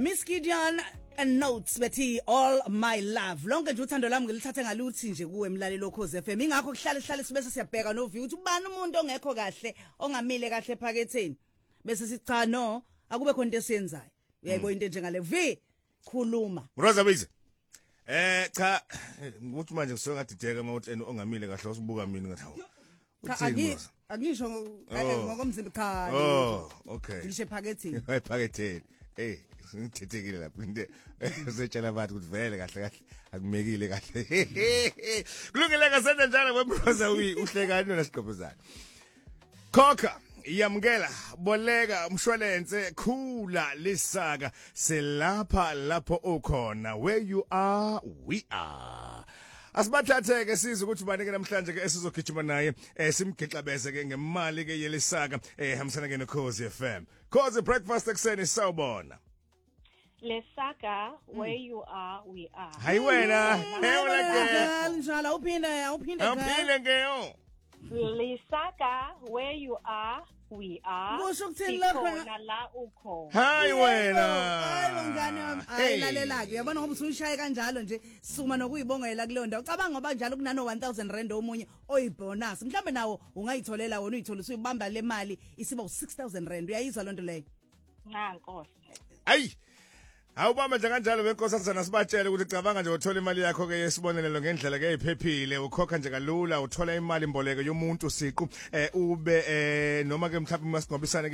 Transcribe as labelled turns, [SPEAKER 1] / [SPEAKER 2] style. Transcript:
[SPEAKER 1] Miss Gideon and notes bethi all my love. Lonke nje uthando lami ngilithathe ngaluthi nje kuwe emlaleli lokhoze FM. Ingakho kuhlale sibese siyabheka novi ukuthi ubani umuntu ongekho kahle, ongamile kahle ephaketheni. Bese sicha no, akube khona into esiyenzayo. Uyayibona into njengale vi khuluma.
[SPEAKER 2] Mroza bize. Cha, ukuthi manje ngisongadideka mawuthi ongamile kahle usibuka mina ngathi.
[SPEAKER 1] Angisho ngokomzimba cha.
[SPEAKER 2] Oh, okay.
[SPEAKER 1] Ngisho ephaketheni.
[SPEAKER 2] Ephaketheni. Hey, ngithethekile lapha into usetshela abantu ukuthi vele kahle akumekile kahle. Kulungile kasenza njalo kwemroza uhlekani nasiqophezana. Khokha yamukela boleka umshwalense khula lisaka selapha lapho ukhona, where you are we are. Asibathatheke siza ukuthi banike namhlanje ke esizogijima naye simgixabeze ke ngemali ke yelisaka hamsana ke noKhosi FM. Khosi breakfast ekseni sawubona.
[SPEAKER 3] Lesaka, where you are we are.
[SPEAKER 2] Hayi wena,
[SPEAKER 1] Hey njalo uphinde
[SPEAKER 2] ngeo.
[SPEAKER 3] Lesaka, where you are we are.
[SPEAKER 1] Kusho ukuthini lapha?
[SPEAKER 3] Khona la ukhona.
[SPEAKER 2] Hayi wena.
[SPEAKER 1] Hayi ngane wami, ayilalela ke. Uyabona ngoba usuyishaye kanjalo nje suma nokuyibongela kulonda. Ucabanga ngoba njalo kunano 1000 rand omunye oyibonus. Mhlambe nawo ungayitholela wona uyithola usuyibamba le mali isiba u6000 rand. Uyayizwa lonto leyo?
[SPEAKER 3] Nkosi.
[SPEAKER 2] Ayi. Awubamba nje kanjalo benkosi sana sibatshele ukuthi cabanga nje uthola imali yakho ke yesibonelelo ngendlela ke ephephile, ukhokha nje kalula, uthola imali imboleko yomuntu siqu ube noma ke mhlawumbe masingobisane